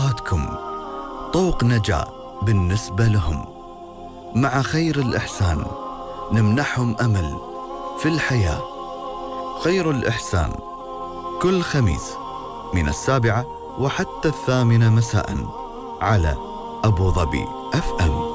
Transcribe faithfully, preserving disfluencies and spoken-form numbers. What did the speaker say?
أبهاتكم طوق نجاة بالنسبة لهم. مع خير الإحسان نمنحهم أمل في الحياة. خير الإحسان كل خميس من السابعة وحتى الثامنة مساء على أبو ظبي أف أم.